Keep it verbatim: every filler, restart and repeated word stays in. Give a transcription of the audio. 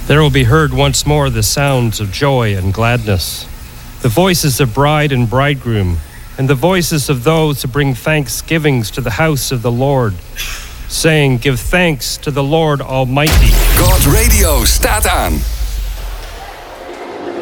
There will be heard once more the sounds of joy and gladness, the voices of bride and bridegroom, and the voices of those who bring thanksgivings to the house of the Lord, saying, "Give thanks to the Lord Almighty." God Radio staat aan.